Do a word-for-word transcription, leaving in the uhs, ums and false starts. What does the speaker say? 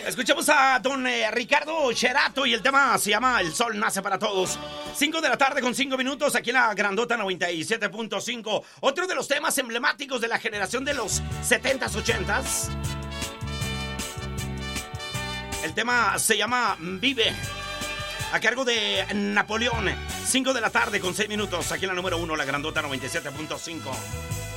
Escuchamos a don eh, Ricardo Cherato y el tema se llama El Sol Nace para Todos. cinco de la tarde con cinco minutos aquí en la Grandota noventa y siete punto cinco. Otro de los temas emblemáticos de la generación de los setentas, ochentas. El tema se llama Vive, a cargo de Napoleón. cinco de la tarde con seis minutos aquí en la número uno, la Grandota noventa y siete punto cinco.